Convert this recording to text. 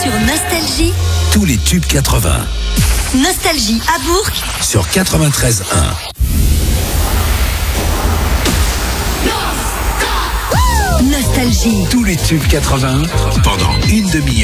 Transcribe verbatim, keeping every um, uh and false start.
Sur Nostalgie, tous les tubes quatre-vingts. Nostalgie à Bourg sur quatre-vingt-treize un. Nostalgie. Tous les tubes quatre-vingts pendant une demi-heure.